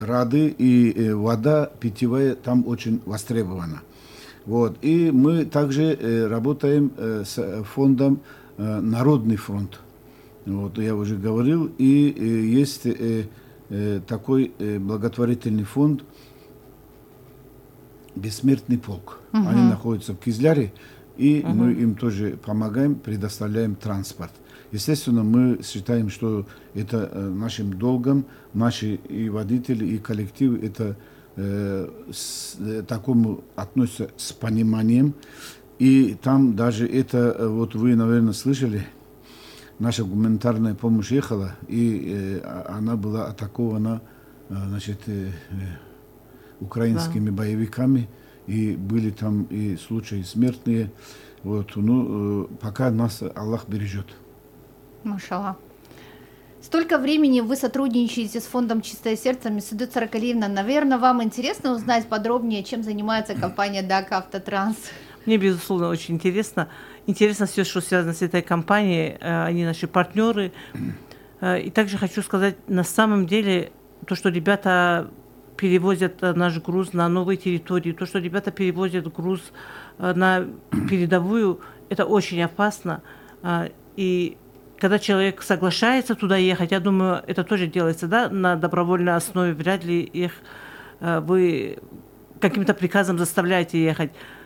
рады, и вода питьевая там очень востребована. Вот. И мы также работаем с фондом «Народный фронт». Вот, я уже говорил. И есть такой благотворительный фонд «Бессмертный полк». Они находятся в Кизляре, и мы им тоже помогаем, предоставляем транспорт. Естественно, мы считаем, что это нашим долгом, наши и водители, и коллектив это такому относятся с пониманием. И там даже это, вот вы, наверное, слышали, наша гуманитарная помощь ехала, и она была атакована, значит, украинскими боевиками, и были там и случаи смертные. Вот, ну, пока нас Аллах бережет. Машаллах. Столько времени вы сотрудничаете с фондом «Чистое сердце», Меседут Саракалиевна. Наверное, вам интересно узнать подробнее, чем занимается компания «Дака Автотранс». Мне, безусловно, очень интересно. Интересно все, что связано с этой компанией. Они наши партнеры. И также хочу сказать, на самом деле, то, что ребята перевозят наш груз на новые территории, то, что ребята перевозят груз на передовую, это очень опасно. И когда человек соглашается туда ехать, я думаю, это тоже делается, да, на добровольной основе. Вряд ли их вы каким-то приказом заставляете ехать.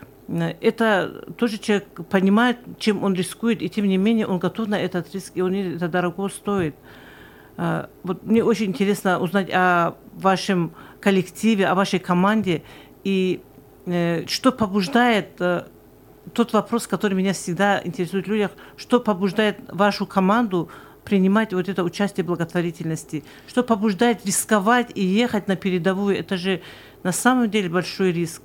Это тоже человек понимает, чем он рискует, и тем не менее он готов на этот риск, и это дорого стоит. Вот мне очень интересно узнать о вашем коллективе, о вашей команде, и что побуждает, тот вопрос, который меня всегда интересует в людях, что побуждает вашу команду принимать вот это участие в благотворительности, что побуждает рисковать и ехать на передовую, это же на самом деле большой риск.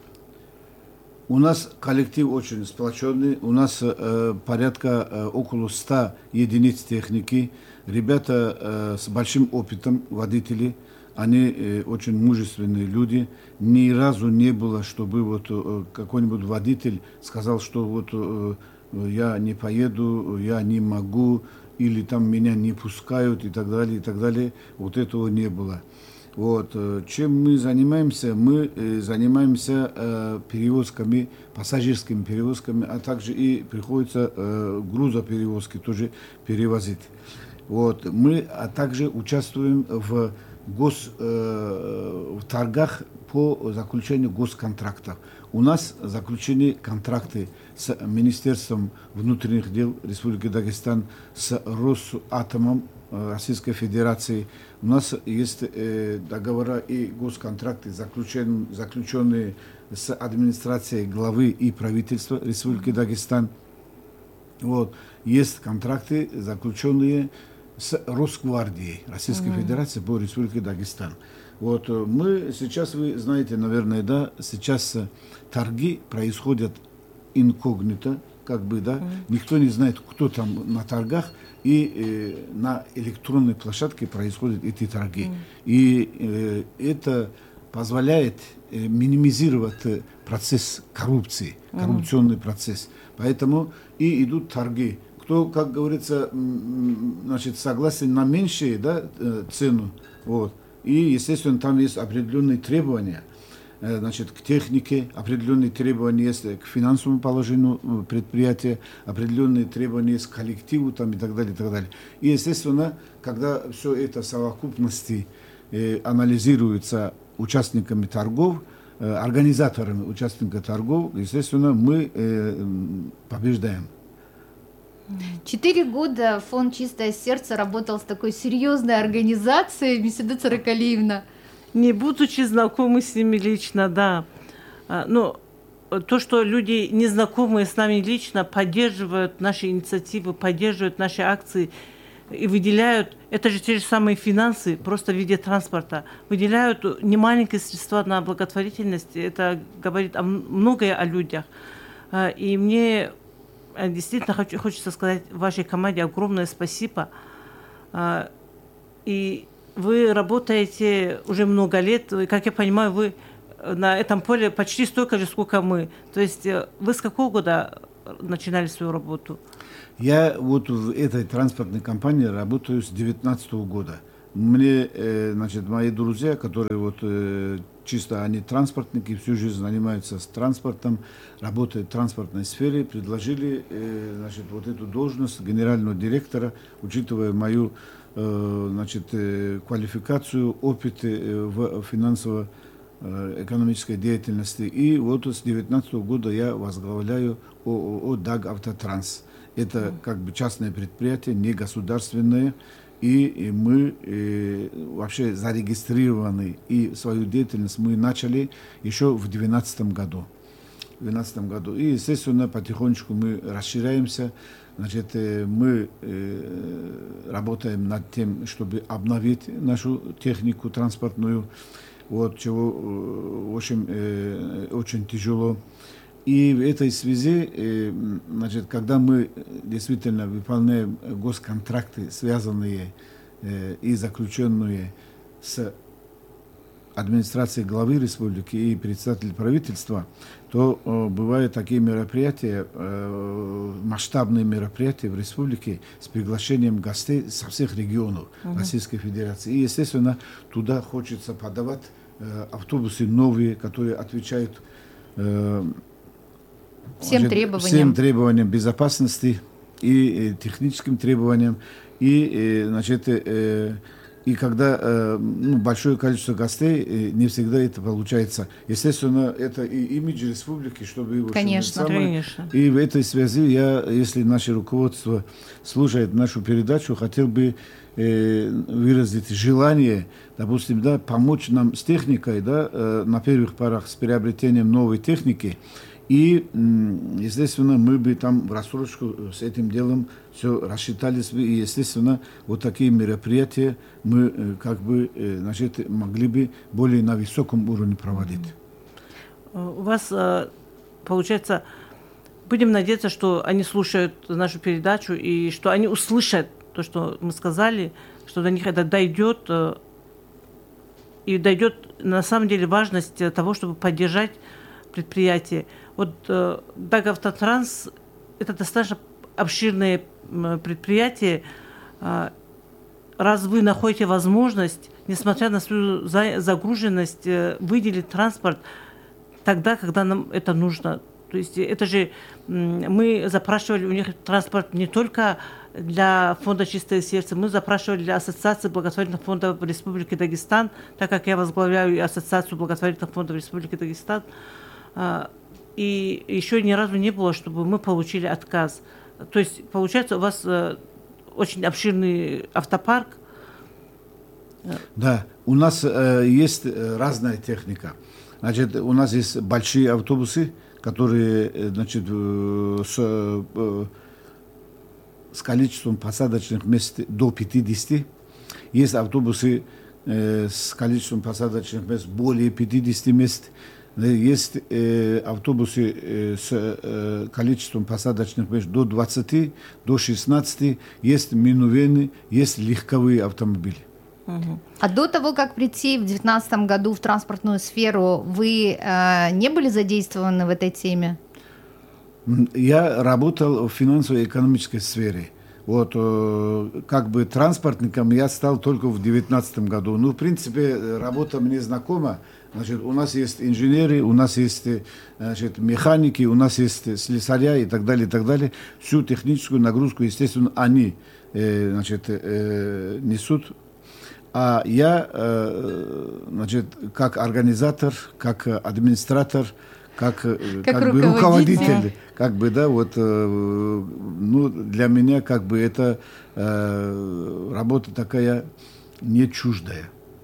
У нас коллектив очень сплоченный, у нас порядка около 100 единиц техники, ребята с большим опытом, водители, они очень мужественные люди. Ни разу не было, чтобы вот какой-нибудь водитель сказал, что вот я не поеду, я не могу, или там меня не пускают и так далее, и так далее. Вот этого не было. Вот. Чем мы занимаемся? Мы занимаемся перевозками, пассажирскими перевозками, а также и приходится грузоперевозки тоже перевозить. Вот. Мы также участвуем в торгах по заключению госконтрактов. У нас заключены контракты с Министерством внутренних дел Республики Дагестан, с Росатомом Российской Федерации. У нас есть договора и госконтракты, заключенные с администрацией главы и правительства Республики Дагестан. Вот. Есть контракты, заключенные с Росгвардией Российской Федерации по Республике Дагестан. Вот мы сейчас, вы знаете, наверное, да, сейчас торги происходят инкогнито, как бы, да, никто не знает, кто там на торгах, и на электронной площадке происходят эти торги. И это позволяет минимизировать процесс коррупции, коррупционный процесс. Поэтому и идут торги. Кто, как говорится, значит, согласен на меньшую, да, цену, вот. И, естественно, там есть определенные требования, значит, к технике, определенные требования есть к финансовому положению предприятия, определенные требования есть к коллективу там, и так далее, и так далее. И, естественно, когда все это в совокупности анализируется участниками торгов, организаторами участников торгов, естественно, мы побеждаем. 4 года фонд «Чистое сердце» работал с такой серьезной организацией, Меседут Саракалиевна. Не будучи знакомы с ними лично, да. Но то, что люди, незнакомые с нами лично, поддерживают наши инициативы, поддерживают наши акции и выделяют, это же те же самые финансы, просто в виде транспорта, выделяют немаленькие средства на благотворительность. Это говорит многое о людях. И мне действительно хочется сказать вашей команде огромное спасибо. И вы работаете уже много лет. Как я понимаю, вы на этом поле почти столько же, сколько мы. То есть вы с какого года начинали свою работу? Я вот в этой транспортной компании работаю с 2019 года. мне, значит, мои друзья, которые вот чисто они транспортники, всю жизнь занимаются с транспортом, работают в транспортной сфере, предложили, значит, вот эту должность генерального директора, учитывая мою, значит, квалификацию, опыт в финансово-экономической деятельности. И вот с 2019 года я возглавляю ООО «ДАГ Автотранс». Это как бы частное предприятие, не государственное. И мы вообще зарегистрированы, и свою деятельность мы начали еще в 2012 году. И, естественно, потихонечку мы расширяемся. Значит, мы работаем над тем, чтобы обновить нашу технику транспортную, вот, чего, в общем, очень тяжело. И в этой связи, значит, когда мы действительно выполняем госконтракты, связанные и заключенные с администрацией главы республики и председателя правительства, то бывают такие мероприятия, масштабные мероприятия в республике с приглашением гостей со всех регионов Российской Федерации. И, естественно, туда хочется подавать автобусы новые, которые отвечают всем требованиям безопасности и техническим требованиям. И, значит, и когда большое количество гостей, не всегда это получается. Естественно, это и имидж республики, чтобы его... Конечно. И в этой связи я, если наше руководство слушает нашу передачу, хотел бы выразить желание, допустим, да, помочь нам с техникой, да, на первых порах с приобретением новой техники. И, естественно, мы бы там в рассрочку с этим делом все рассчитались бы. И, естественно, вот такие мероприятия мы как бы, значит, могли бы более на высоком уровне проводить. У вас, получается, будем надеяться, что они слушают нашу передачу и что они услышат то, что мы сказали, что до них это дойдет. И дойдет, на самом деле, важность того, чтобы поддержать предприятие. Вот ДАГ Автотранс – это достаточно обширное предприятие. Раз вы находите возможность, несмотря на свою загруженность, выделить транспорт тогда, когда нам это нужно. То есть это же мы запрашивали у них транспорт не только для фонда «Чистое сердце», мы запрашивали для Ассоциации благотворительных фондов Республики Дагестан, так как я возглавляю Ассоциацию благотворительных фондов Республики Дагестан. И еще ни разу не было, чтобы мы получили отказ. То есть, получается, у вас очень обширный автопарк. Да, у нас есть разная техника. Значит, у нас есть большие автобусы, которые, значит, с количеством посадочных мест до 50. Есть автобусы с количеством посадочных мест более 50 мест. Есть автобусы с количеством посадочных мест до 20, до 16. Есть минивены, есть легковые автомобили. А до того, как прийти в 2019 году в транспортную сферу, вы не были задействованы в этой теме? Я работал в финансово-экономической сфере. Вот, как бы транспортником я стал только в 2019 году. Ну, в принципе, работа мне знакома. Значит, у нас есть инженеры, у нас есть, значит, механики, у нас есть слесаря и так далее, и так далее. Всю техническую нагрузку, естественно, они, значит, несут. А я, значит, как организатор, как администратор, как бы руководитель, как бы, да, вот, ну, для меня, как бы, это работа такая не чуждая.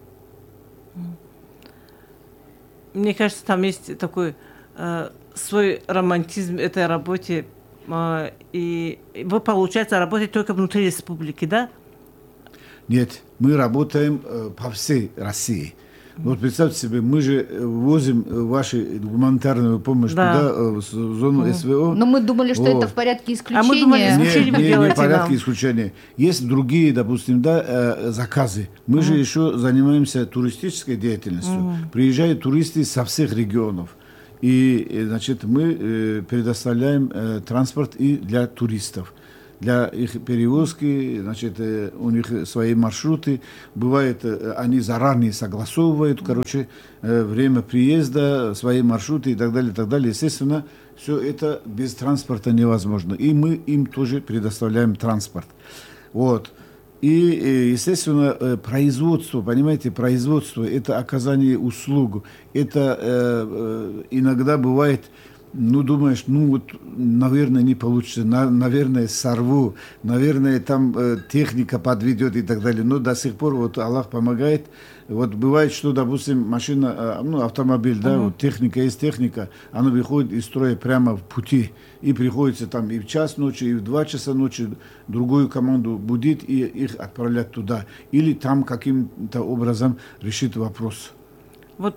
Мне кажется, там есть такой свой романтизм этой работе. И вы, получается, работаете только внутри республики, да? Нет, мы работаем по всей России. Вот представьте себе, мы же возим вашу гуманитарную помощь туда, в зону СВО. Но мы думали, что это в порядке исключения. А мы думали, не в порядке исключения. Есть другие, допустим, да, заказы. Мы же еще занимаемся туристической деятельностью. Приезжают туристы со всех регионов. И, значит, мы предоставляем транспорт и для туристов. для их перевозки, значит, у них свои маршруты. Бывает, они заранее согласовывают, короче, время приезда, свои маршруты и так далее, и так далее. Естественно, все это без транспорта невозможно. И мы им тоже предоставляем транспорт. Вот. И, естественно, производство, понимаете, производство – это оказание услуг. Это иногда бывает, ну, думаешь, ну, вот, наверное, не получится, наверное, сорву, наверное, там техника подведет и так далее. Но до сих пор вот Аллах помогает. Вот бывает, что, допустим, машина, ну, автомобиль, да, вот техника есть техника, она выходит из строя прямо в пути. И приходится там и в час ночи, и в 2 часа ночи другую команду будить и их отправлять туда. Или там каким-то образом решить вопрос. Вот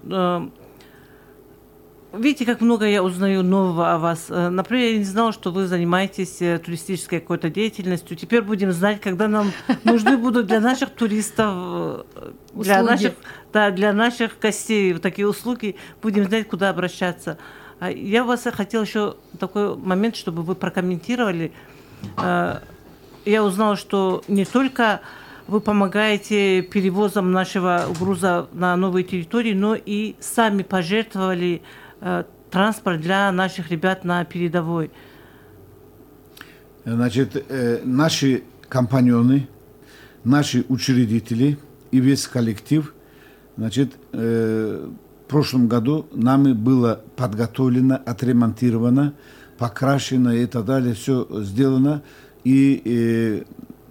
видите, как много я узнаю нового о вас. Например, я не знала, что вы занимаетесь туристической какой-то деятельностью. Теперь будем знать, когда нам нужны будут для наших туристов, для наших гостей вот такие услуги, будем знать, куда обращаться. Я у вас хотела еще такой момент, чтобы вы прокомментировали. Я узнала, что не только вы помогаете перевозом нашего груза на новые территории, но и сами пожертвовали транспорт для наших ребят на передовой. Значит, наши компаньоны, наши учредители и весь коллектив, значит, в прошлом году нами было подготовлено, отремонтировано, покрашено и так далее, все сделано. И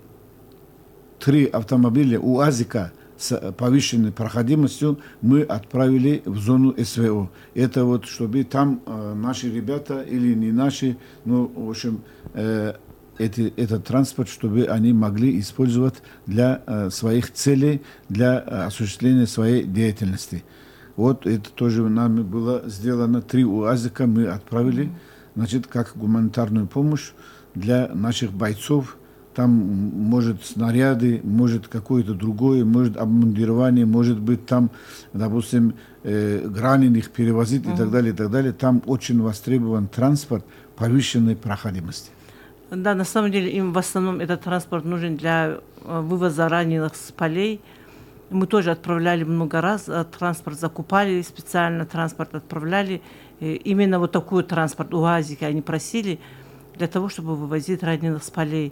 3 автомобиля УАЗика с повышенной проходимостью мы отправили в зону СВО. Это вот, чтобы там наши ребята или не наши, ну, в общем, этот транспорт, чтобы они могли использовать для своих целей, для осуществления своей деятельности. Вот это тоже нами было сделано. 3 УАЗика мы отправили, значит, как гуманитарную помощь для наших бойцов. Там может снаряды, может какое-то другое, может обмундирование, может быть там, допустим, раненых перевозить и так далее, и так далее. Там очень востребован транспорт повышенной проходимости. Да, на самом деле им в основном этот транспорт нужен для вывоза раненых с полей. Мы тоже отправляли много раз, транспорт закупали, специально транспорт отправляли. Именно вот такой транспорт, УАЗики, они просили для того, чтобы вывозить раненых с полей.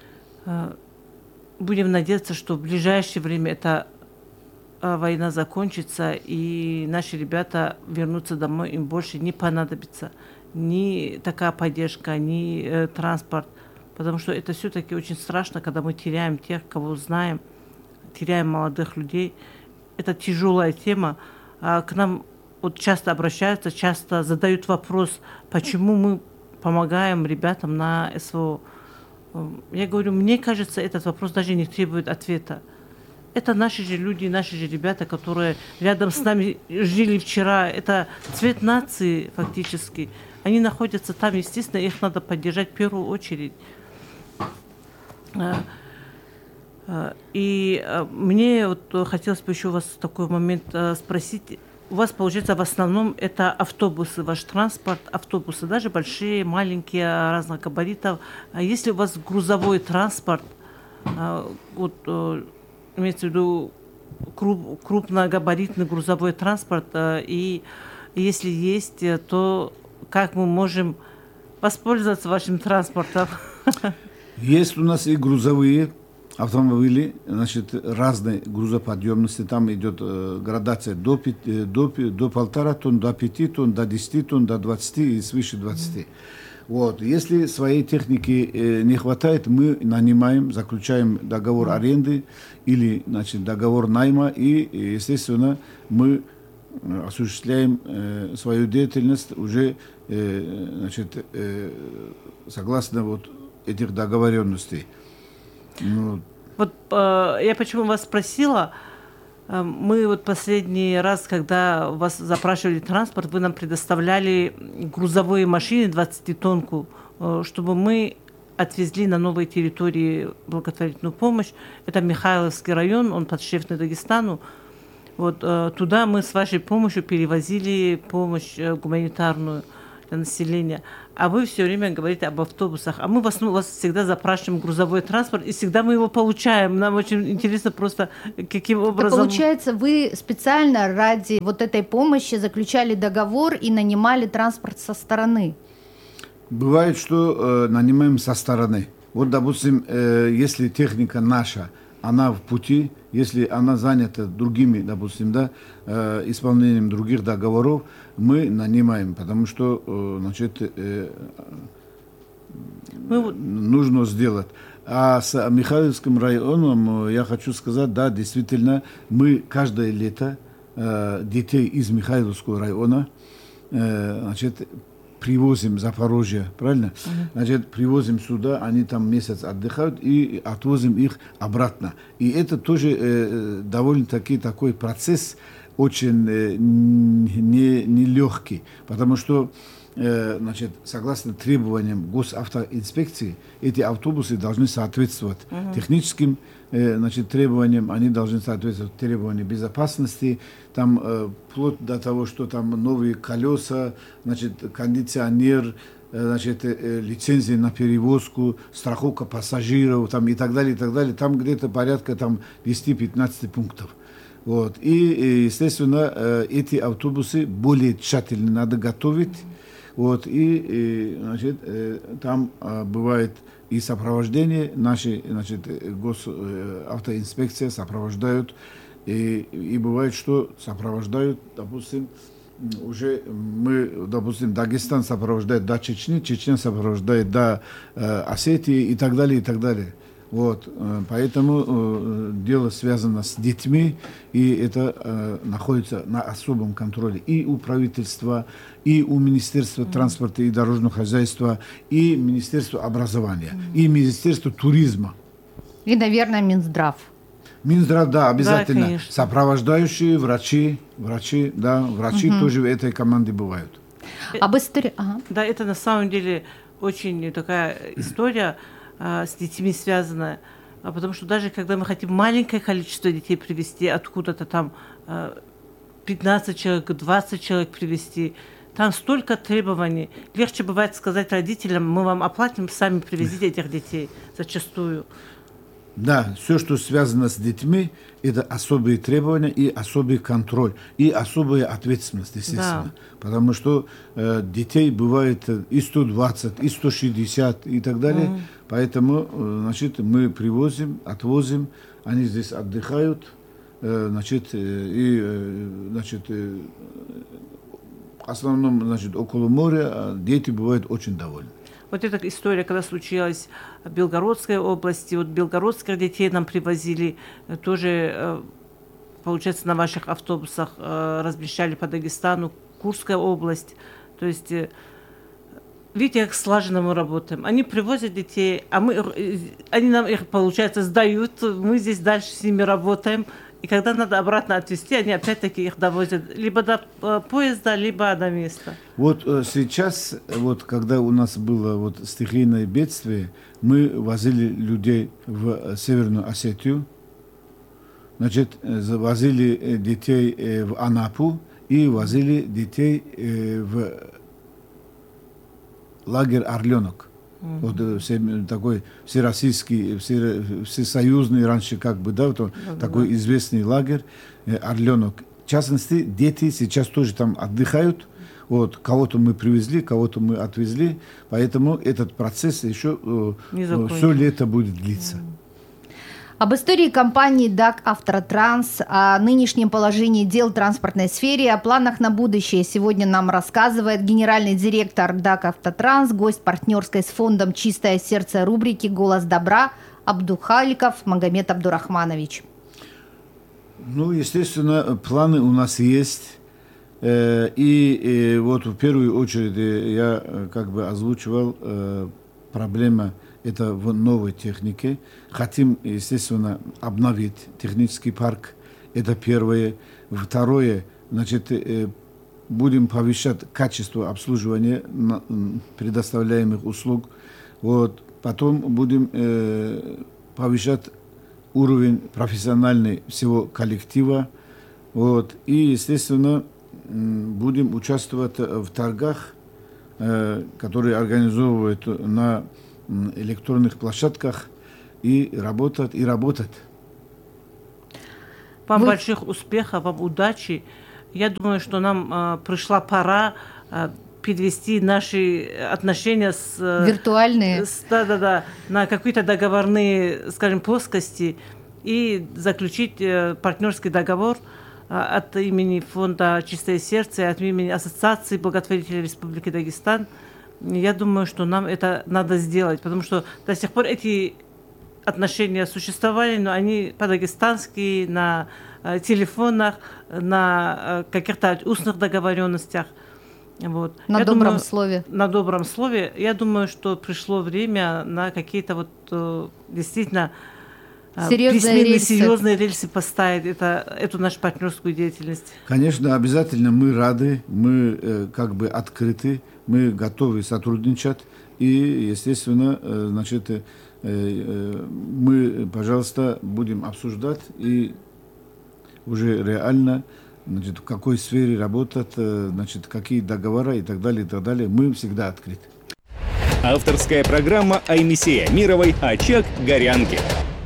Будем надеяться, что в ближайшее время эта война закончится, и наши ребята вернутся домой, им больше не понадобится ни такая поддержка, ни транспорт, потому что это все-таки очень страшно, когда мы теряем тех, кого знаем, теряем молодых людей. Это тяжелая тема. К нам вот часто обращаются, часто задают вопрос, почему мы помогаем ребятам на СВО. Я говорю, мне кажется, этот вопрос даже не требует ответа. Это наши же люди, наши же ребята, которые рядом с нами жили вчера. Это цвет нации фактически. Они находятся там, естественно, их надо поддержать в первую очередь. И мне вот хотелось бы еще у вас такой момент спросить. У вас, получается, в основном это автобусы, ваш транспорт, автобусы, даже большие, маленькие, разных габаритов. А если у вас грузовой транспорт, вот имеется в виду крупногабаритный грузовой транспорт, и если есть, то как мы можем воспользоваться вашим транспортом? Есть у нас и грузовые автомобили, значит, разной грузоподъемности. Там идет градация до 1,5 тонн, до 5 тонн, до 10 тонн, до 20 и свыше 20. Вот. Если своей техники не хватает, мы нанимаем, заключаем договор аренды или, значит, договор найма, и, естественно, мы осуществляем свою деятельность уже, значит, согласно вот этих договоренностей. Ну, вот я почему вас спросила, мы вот последний раз, когда вас запрашивали транспорт, вы нам предоставляли грузовые машины 20-тонку, чтобы мы отвезли на новые территории благотворительную помощь. Это Михайловский район, он подшефный Дагестану. Вот туда мы с вашей помощью перевозили помощь гуманитарную, для населения. А вы все время говорите об автобусах. А мы в основном вас всегда запрашиваем грузовой транспорт, и всегда мы его получаем. Нам очень интересно просто, каким образом... Так получается, вы специально ради вот этой помощи заключали договор и нанимали транспорт со стороны? Бывает, что нанимаем со стороны. Вот, допустим, если техника наша, она в пути, если она занята другими, допустим, да, исполнением других договоров, мы нанимаем, потому что, значит, нужно сделать. А с Михайловским районом я хочу сказать, да, действительно, мы каждое лето детей из Михайловского района, значит, привозим в Запорожье, правильно? Значит, привозим сюда, они там месяц отдыхают и отвозим их обратно. И это тоже довольно-таки такой процесс очень нелегкий, потому что, значит, согласно требованиям госавтоинспекции, эти автобусы должны соответствовать техническим, значит, требованиям, они должны соответствовать требованиям безопасности, там вплоть до того, что там новые колеса, значит, кондиционер, значит, лицензии на перевозку, страховка пассажиров, там, и так далее, и так далее. Там где-то порядка там 10-15 пунктов. Вот. И, естественно, эти автобусы более тщательно надо готовить. Вот. И значит, там бывает и сопровождение, наши, значит, госавтоинспекция сопровождают, и бывает, что сопровождают, допустим, уже мы, допустим, Дагестан сопровождает до Чечни, Чечня сопровождает до Осетии и так далее, и так далее. Вот, поэтому дело связано с детьми, и это находится на особом контроле и у правительства, и у Министерства транспорта и дорожного хозяйства, и Министерства образования, и Министерства туризма. И, наверное, Минздрав. Минздрав, да, обязательно. Да, сопровождающие врачи тоже в этой команде бывают. Об истории... Да, это на самом деле очень такая история с детьми связанная, потому что даже когда мы хотим маленькое количество детей привезти, откуда-то там 15 человек, 20 человек привезти, там столько требований. Легче бывает сказать родителям, мы вам оплатим, сами привезите этих детей зачастую. Да, все, что связано с детьми, это особые требования и особый контроль, и особая ответственность, естественно. Да. Потому что детей бывает и 120, и 160, и так далее. Поэтому, значит, мы привозим, отвозим, они здесь отдыхают, значит, и, значит, в основном, значит, около моря дети бывают очень довольны. Вот эта история, когда случилась в Белгородской области, вот белгородских детей нам привозили, тоже, получается, на ваших автобусах размещали по Дагестану, Курская область. То есть, видите, как слаженно мы работаем. Они привозят детей, а они нам их, получается, сдают, мы здесь дальше с ними работаем. И когда надо обратно отвезти, они опять-таки их довозят либо до поезда, либо до места. Вот сейчас, вот когда у нас было вот стихийное бедствие, мы возили людей в Северную Осетию, значит, возили детей в Анапу и возили детей в лагерь «Орленок». Вот такой всероссийский, всесоюзный раньше как бы, да, вот такой известный лагерь «Орленок». В частности, дети сейчас тоже там отдыхают. Вот, кого-то мы привезли, кого-то мы отвезли, поэтому этот процесс еще все лето будет длиться. Об истории компании DAC Автотранс, о нынешнем положении дел в транспортной сфере, о планах на будущее сегодня нам рассказывает генеральный директор DAC Автотранс, гость партнерской с фондом «Чистое сердце» рубрики «Голос добра» Абдухаликов Магомед Абдурахманович. Ну, естественно, планы у нас есть. И вот в первую очередь я как бы озвучивал проблему. Это в новой технике. Хотим, естественно, обновить технический парк. Это первое. Второе, значит, будем повышать качество обслуживания предоставляемых услуг. Вот. Потом будем повышать уровень профессиональный всего коллектива. Вот. И, естественно, будем участвовать в торгах которые организовывают на электронных площадках и работать. Вам больших успехов, вам удачи. Я думаю, что нам пришла пора перевести наши отношения с виртуальные на какие-то договорные, скажем, плоскости и заключить партнерский договор от имени фонда «Чистое сердце», от имени Ассоциации благотворителей Республики Дагестан. Я думаю, что нам это надо сделать, потому что до сих пор эти отношения существовали, но они по-дагестански, на телефонах, на каких-то устных договоренностях. Вот. На добром слове. На добром слове. Я думаю, что пришло время на какие-то действительно серьезные рельсы поставить эту нашу партнерскую деятельность. Конечно, обязательно мы рады, мы открыты, мы готовы сотрудничать. И, естественно, мы, пожалуйста, будем обсуждать и уже реально, в какой сфере работать, какие договора и так далее, и так далее. Мы всегда открыты. Авторская программа Аймисея Амировой «Очаг горянки».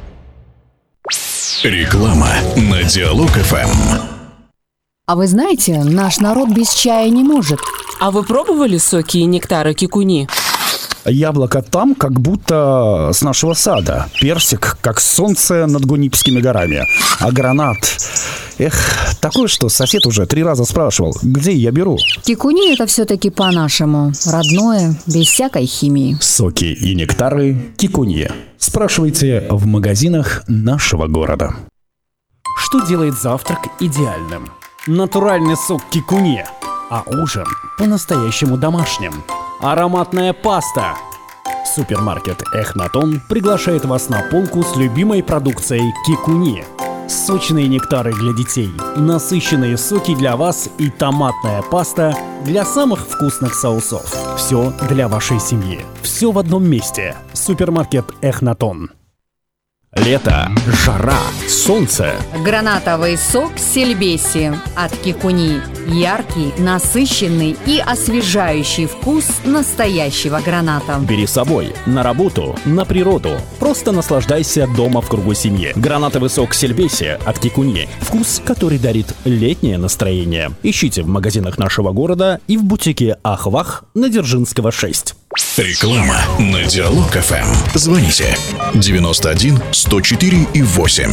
Реклама на Диалог ФМ. А вы знаете, наш народ без чая не может. А вы пробовали соки и нектары кикуни? Яблоко там, как будто с нашего сада. Персик, как солнце над Гунипскими горами. А гранат... такое, что сосед уже 3 раза спрашивал, где я беру. Кикуни — это все-таки по-нашему. Родное, без всякой химии. Соки и нектары Кикуни. Спрашивайте в магазинах нашего города. Что делает завтрак идеальным? Натуральный сок Кикуни. А ужин по-настоящему домашним. Ароматная паста. Супермаркет Эхнатон приглашает вас на полку с любимой продукцией Кикуни. Сочные нектары для детей, насыщенные соки для вас и томатная паста для самых вкусных соусов. Все для вашей семьи. Все в одном месте. Супермаркет Эхнатон. Лето, жара, солнце. Гранатовый сок Сельбеси от Кикуни. Яркий, насыщенный и освежающий вкус настоящего граната. Бери с собой на работу, на природу. Просто наслаждайся дома в кругу семьи. Гранатовый сок Сельбеси от Кикуни. Вкус, который дарит летнее настроение. Ищите в магазинах нашего города и в бутике Ахвах на Дзержинского, 6. Реклама на Диалог ФМ. Звоните 91 104 и 8.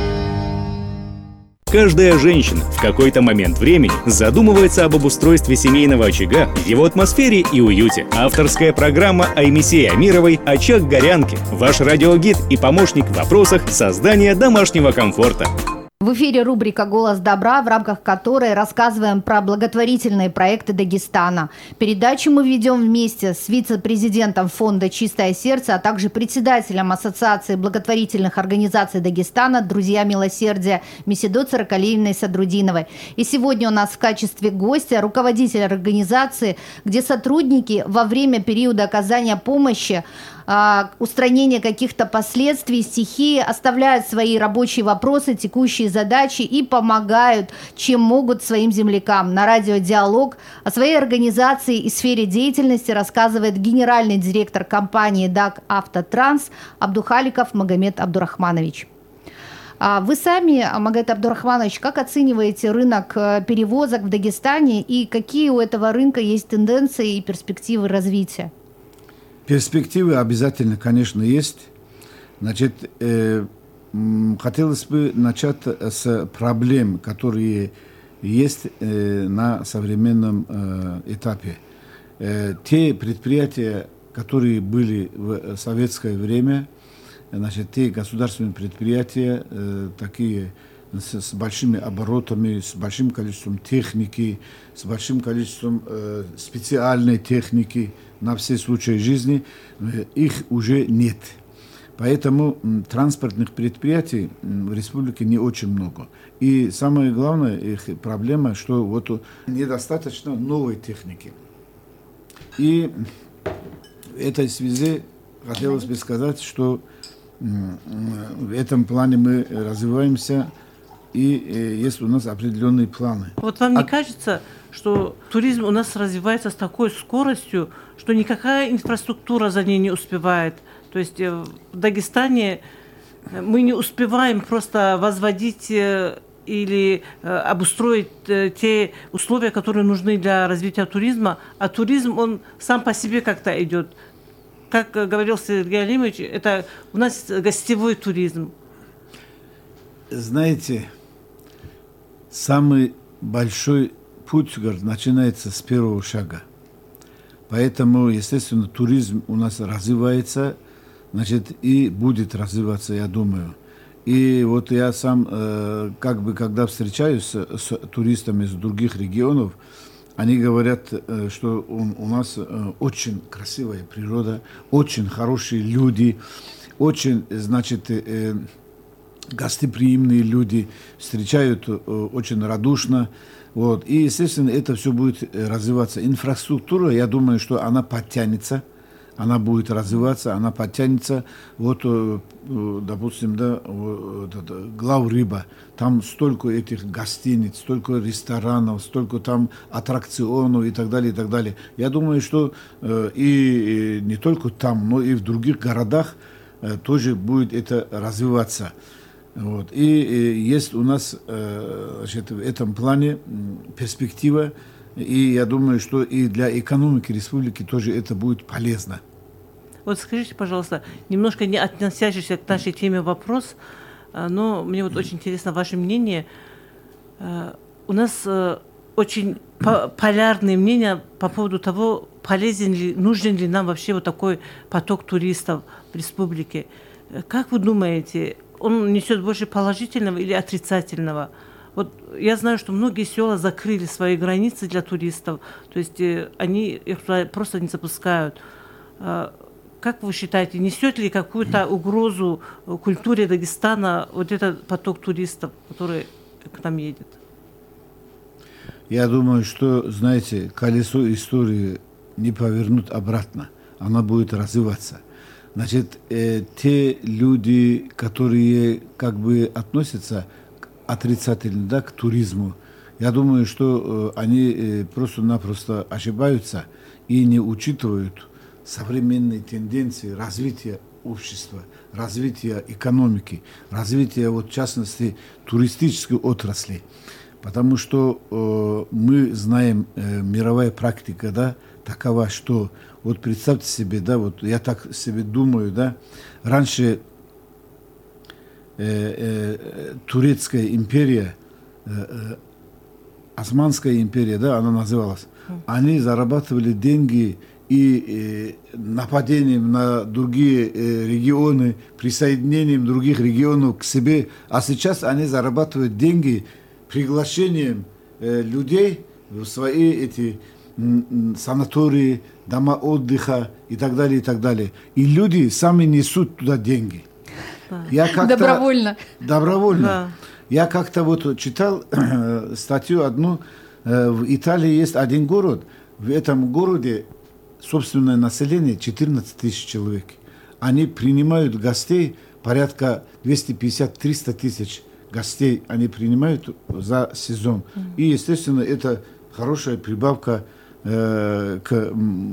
Каждая женщина в какой-то момент времени задумывается об обустройстве семейного очага, его атмосфере и уюте. Авторская программа Аймисея Амировой «Очаг горянки». Ваш радиогид и помощник в вопросах создания домашнего комфорта. В эфире рубрика «Голос добра», в рамках которой рассказываем про благотворительные проекты Дагестана. Передачу мы ведем вместе с вице-президентом фонда «Чистое сердце», а также председателем Ассоциации благотворительных организаций Дагестана «Друзья милосердия» Меседо Царакалиевной Садрудиновой. И сегодня у нас в качестве гостя руководитель организации, где сотрудники во время периода оказания помощи, устранения каких-то последствий стихии оставляют свои рабочие вопросы, текущие задачи и помогают, чем могут, своим землякам. На радио «Диалог» о своей организации и сфере деятельности рассказывает генеральный директор компании «ДАК Автотранс» Абдухаликов Магомед Абдурахманович. Вы сами, Магомед Абдурахманович, как оцениваете рынок перевозок в Дагестане и какие у этого рынка есть тенденции и перспективы развития? Перспективы обязательно, конечно, есть. Хотелось бы начать с проблем, которые есть на современном этапе. Те предприятия, которые были в советское время, те государственные предприятия, такие с большими оборотами, с большим количеством техники, с большим количеством специальной техники на все случаи жизни, их уже нет. Поэтому транспортных предприятий в республике не очень много. И самое главное, их проблема, что недостаточно новой техники. И в этой связи хотелось бы сказать, что в этом плане мы развиваемся, и есть у нас определенные планы. Вот вам не кажется, что туризм у нас развивается с такой скоростью, что никакая инфраструктура за ней не успевает. То есть в Дагестане мы не успеваем просто возводить или обустроить те условия, которые нужны для развития туризма, а туризм, он сам по себе как-то идет. Как говорил Сергей Алимович, это у нас гостевой туризм. Знаете, самый большой путь, говорит, начинается с первого шага. Поэтому, естественно, туризм у нас развивается, значит, и будет развиваться, я думаю. И вот я сам, как бы, когда встречаюсь с туристами из других регионов, они говорят, что у нас очень красивая природа, очень хорошие люди, очень, значит, гостеприимные люди, встречают очень радушно. Вот. И, естественно, это все будет развиваться. Инфраструктура, я думаю, что она подтянется, она будет развиваться, она подтянется. Вот, допустим, да, Главрыба, там столько этих гостиниц, столько ресторанов, столько там аттракционов и так далее, и так далее. Я думаю, что и не только там, но и в других городах тоже будет это развиваться. Вот. И есть у нас значит, в этом плане перспектива, и я думаю, что и для экономики республики тоже это будет полезно. Вот скажите, пожалуйста, немножко не относящийся к нашей теме вопрос, но мне вот очень интересно ваше мнение. У нас очень полярные мнения по поводу того, полезен ли, нужен ли нам вообще вот такой поток туристов в республике. Как вы думаете, он несет больше положительного или отрицательного? Вот я знаю, что многие села закрыли свои границы для туристов, то есть они их просто не запускают. Как вы считаете, несет ли какую-то угрозу культуре Дагестана вот этот поток туристов, который к нам едет? Я думаю, что, знаете, колесо истории не повернут обратно, она будет развиваться. Значит, те люди, которые как бы относятся отрицательно, да, к туризму, я думаю, что они просто-напросто ошибаются и не учитывают современные тенденции развития общества, развития экономики, развития, вот, в частности, туристической отрасли. Потому что мы знаем, мировая практика, да, такова, что вот представьте себе, да, вот я так себе думаю, да, раньше Турецкая империя, Османская империя, да, она называлась, они зарабатывали деньги и нападением на другие регионы, присоединением других регионов к себе, а сейчас они зарабатывают деньги приглашением людей в свои эти санатории, дома отдыха и так далее, и так далее. И люди сами несут туда деньги. Я добровольно. Добровольно. Да. Я как-то вот читал статью одну. В Италии есть один город. В этом городе собственное население 14 тысяч человек. Они принимают гостей, порядка 250-300 тысяч гостей они принимают за сезон. И, естественно, это хорошая прибавка к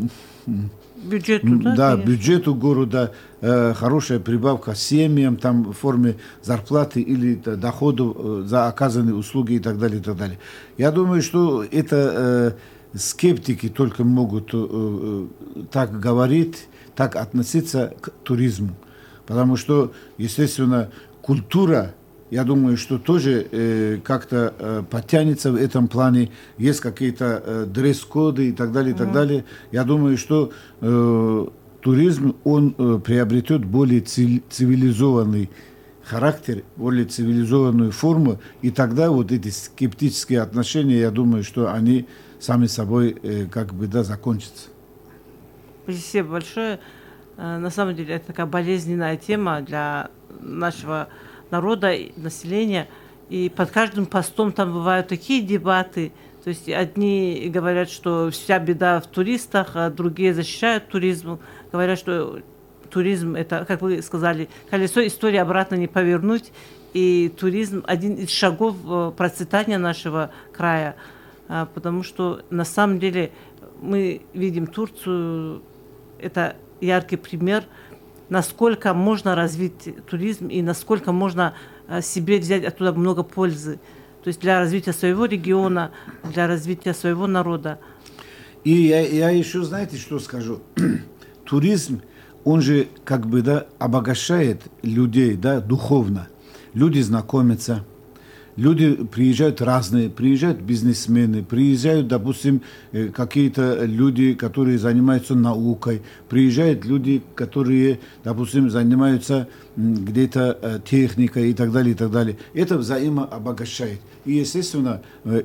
бюджету, да, бюджету города, хорошая прибавка семьям там, в форме зарплаты или доходов за оказанные услуги и так далее, и так далее. Я думаю, что это скептики только могут так говорить, так относиться к туризму. Потому что, естественно, культура, я думаю, что тоже как-то подтянется в этом плане. Есть какие-то дресс-коды и так далее, и так далее. Я думаю, что туризм, он приобретет более цивилизованный характер, более цивилизованную форму. И тогда вот эти скептические отношения, я думаю, что они сами собой как бы, да, закончатся. Спасибо большое. На самом деле, это такая болезненная тема для нашего народа, населения, и под каждым постом там бывают такие дебаты, то есть одни говорят, что вся беда в туристах, а другие защищают туризм, говорят, что туризм это, как вы сказали, колесо истории обратно не повернуть, и туризм один из шагов процветания нашего края. потому что на самом деле мы видим Турцию, это яркий пример, насколько можно развить туризм и насколько можно себе взять оттуда много пользы. То есть для развития своего региона, для развития своего народа. И я еще, знаете, что скажу? Туризм, он же как бы, да, обогащает людей, да, духовно. Люди знакомятся, люди приезжают разные, приезжают бизнесмены, приезжают, допустим, какие-то люди, которые занимаются наукой, приезжают люди, которые, допустим, занимаются где-то техникой и так далее, и так далее. Это взаимообогащает. И, естественно,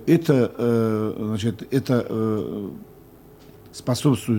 это способствует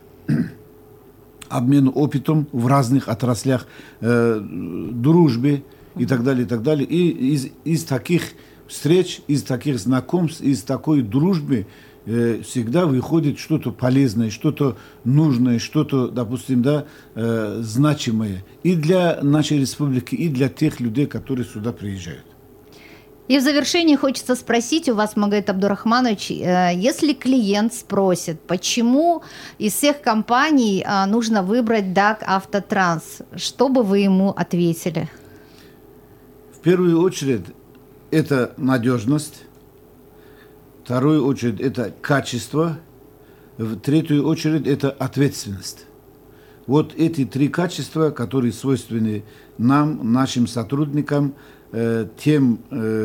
обмену опытом в разных отраслях, дружбе и так далее, и так далее. И из таких встреч, из таких знакомств, из такой дружбы всегда выходит что-то полезное, что-то нужное, что-то, допустим, да, значимое и для нашей республики, и для тех людей, которые сюда приезжают. И в завершении хочется спросить у вас, Магомед Абдурахманович, если клиент спросит, почему из всех компаний нужно выбрать DAC Автотранс, что бы вы ему ответили? В первую очередь это надежность, в вторую очередь это качество, в третью очередь это ответственность. Вот эти три качества, которые свойственны нам, нашим сотрудникам, тем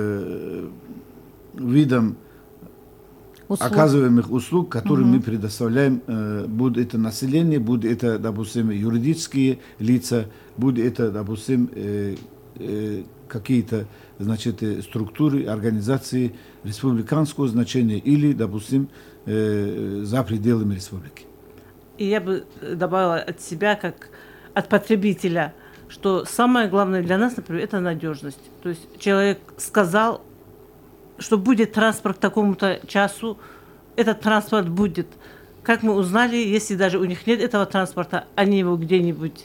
видам оказываемых услуг, которые мы предоставляем, будь это население, будь это, допустим, юридические лица, будь это, допустим, какие-то, значит, структуры, организации республиканского значения или, допустим, за пределами республики. И я бы добавила от себя, как от потребителя, что самое главное для нас, например, это надежность. То есть человек сказал, что будет транспорт к такому-то часу, этот транспорт будет. Как мы узнали, если даже у них нет этого транспорта, они его где-нибудь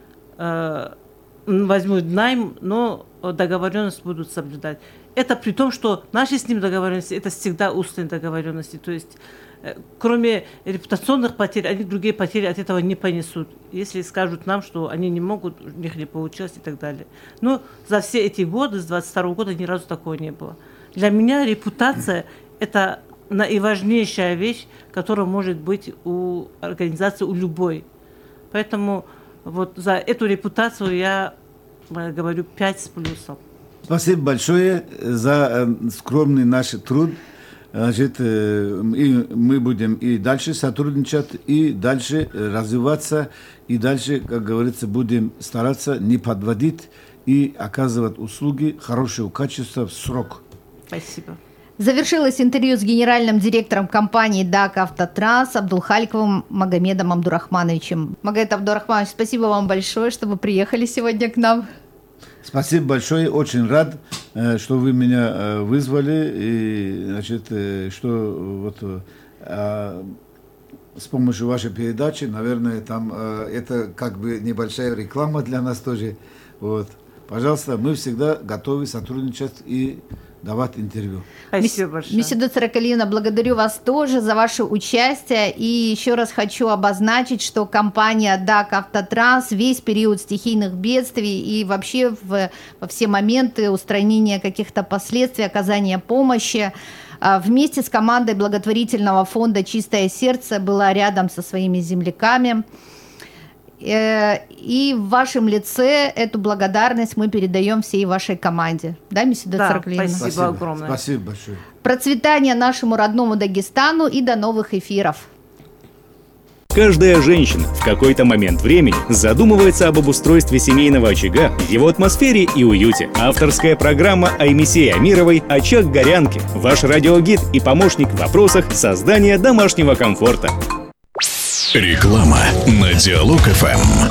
возьмут найм, но договоренность будут соблюдать. Это при том, что наши с ним договоренности, это всегда устные договоренности. То есть кроме репутационных потерь, они другие потери от этого не понесут, если скажут нам, что они не могут, у них не получилось и так далее. Но за все эти годы, с 22 года, ни разу такого не было. Для меня репутация – это наиважнейшая вещь, которая может быть у организации, у любой. Поэтому вот за эту репутацию я говорю 5 с плюсом. Спасибо большое за скромный наш труд. Значит, и мы будем и дальше сотрудничать, и дальше развиваться, и дальше, как говорится, будем стараться не подводить и оказывать услуги хорошего качества в срок. Спасибо. Завершилось интервью с генеральным директором компании DAC Автотранс Абдулхаликовым Магомедом Абдурахмановичем. Магомед Абдурахманович, спасибо вам большое, что вы приехали сегодня к нам. Спасибо большое, очень рад, что вы меня вызвали, и, значит, что вот с помощью вашей передачи, наверное, там это как бы небольшая реклама для нас тоже. Вот. Пожалуйста, мы всегда готовы сотрудничать и давать интервью. Спасибо большое. Меседа Царакалиевна, благодарю вас тоже за ваше участие. И еще раз хочу обозначить, что компания DAC Автотранс весь период стихийных бедствий и вообще во все моменты устранения каких-то последствий, оказания помощи вместе с командой благотворительного фонда «Чистое сердце» была рядом со своими земляками. И в вашем лице эту благодарность мы передаем всей вашей команде. Да, Меседа Царакалиевна? Спасибо огромное. Спасибо большое. Процветания нашему родному Дагестану и до новых эфиров. Каждая женщина в какой-то момент времени задумывается об обустройстве семейного очага, его атмосфере и уюте. Авторская программа Аймисеи Амировой «Очаг Горянки». Ваш радиогид и помощник в вопросах создания домашнего комфорта. Реклама на Диалог ФМ.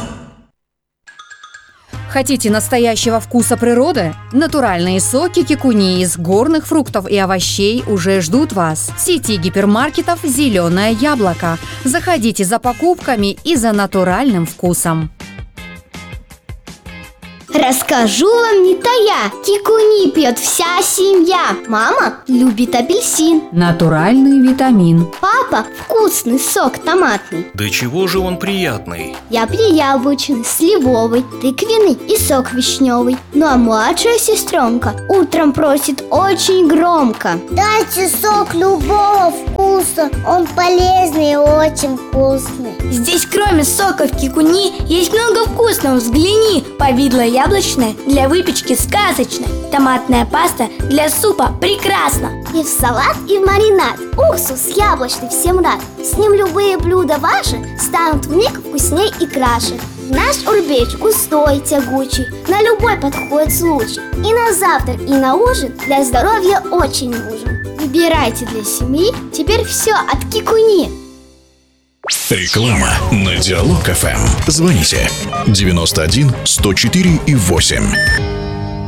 Хотите настоящего вкуса природы? Натуральные соки кикуни из горных фруктов и овощей уже ждут вас. В сети гипермаркетов «Зеленое яблоко». Заходите за покупками и за натуральным вкусом. Расскажу вам не тая, кикуни пьет вся семья. Мама любит апельсин, Натуральный витамин. папа вкусный сок томатный. Да чего же он приятный? Я пью яблочный, сливовый, тыквенный и сок вишневый. Ну а младшая сестренка утром просит очень громко: дайте сок любого вкуса, он полезный и очень вкусный. Здесь кроме соков кикуни есть много вкусного, взгляни. Повидло яблочное для выпечки сказочно. Томатная паста для супа прекрасно. И в салат, и в маринад. Уксус яблочный всем рад. С ним любые блюда ваши станут вмиг вкусней и краше. Наш урбеч густой, тягучий, на любой подходит случай. И на завтрак, и на ужин для здоровья очень нужен. Выбирайте для семьи теперь все от кикуни. Реклама на Диалог ФМ. Звоните 91 104 и 8.